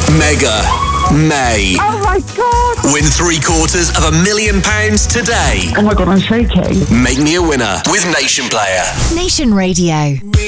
Mega May. Oh my God! Win £750,000 today. Oh my God, I'm shaking. Make me a winner with Nation Player. Nation Radio.